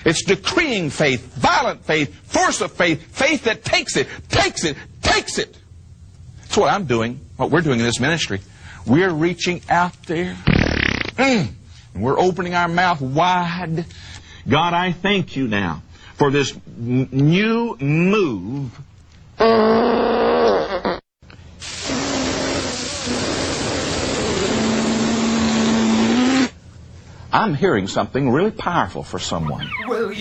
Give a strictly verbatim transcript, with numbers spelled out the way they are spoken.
It's decreeing faith, violent faith, force of faith, faith that takes it, takes it, takes it. That's what I'm doing, what we're doing in this ministry. We're reaching out there, mm, and we're opening our mouth wide. God, I thank you now for this n- new move. I'm hearing something really powerful for someone. Will